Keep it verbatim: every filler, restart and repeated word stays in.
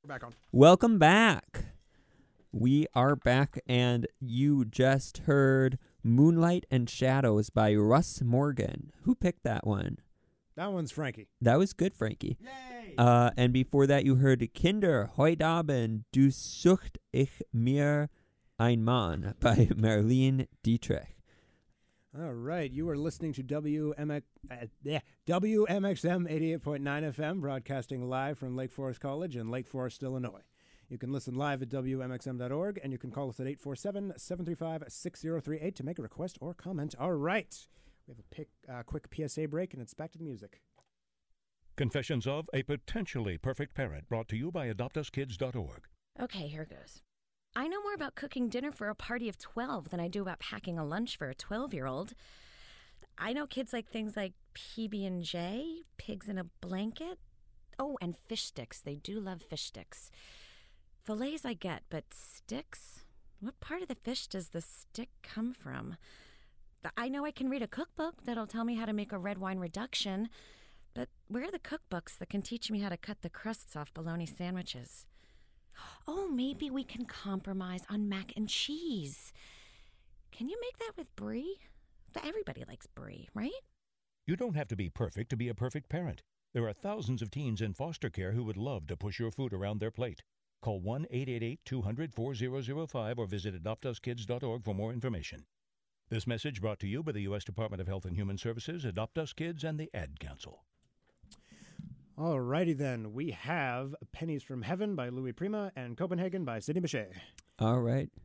We're back on. Welcome back. We are back, and you just heard Moonlight and Shadows by Russ Morgan. Who picked that one? That one's Frankie. That was good, Frankie. Yay! Uh, and before that, you heard Kinder, heute Abend, du sucht ich mir ein Mann by Marlene Dietrich. All right, you are listening to W M X, uh, yeah, W M X M eighty-eight point nine F M, broadcasting live from Lake Forest College in Lake Forest, Illinois. You can listen live at W M X M dot org, and you can call us at eight four seven, seven three five, six zero three eight to make a request or comment. All right, we have a pick, uh, quick P S A break, and it's back to the music. Confessions of a Potentially Perfect Parent, brought to you by adopt us kids dot org. Okay, here goes. I know more about cooking dinner for a party of twelve than I do about packing a lunch for a twelve-year-old. I know kids like things like P B and J, pigs in a blanket. Oh, and fish sticks. They do love fish sticks. Fillets I get, but sticks? What part of the fish does the stick come from? I know I can read a cookbook that'll tell me how to make a red wine reduction, but where are the cookbooks that can teach me how to cut the crusts off bologna sandwiches? Oh, maybe we can compromise on mac and cheese. Can you make that with brie? Everybody likes brie, right? You don't have to be perfect to be a perfect parent. There are thousands of teens in foster care who would love to push your food around their plate. Call one eight eight eight, two hundred, four zero zero five or visit adopt us kids dot org for more information. This message brought to you by the U S Department of Health and Human Services, Adopt Us Kids, and the Ad Council. All righty then, we have Pennies from Heaven by Louis Prima and Copenhagen by Sidney Bechet. All right.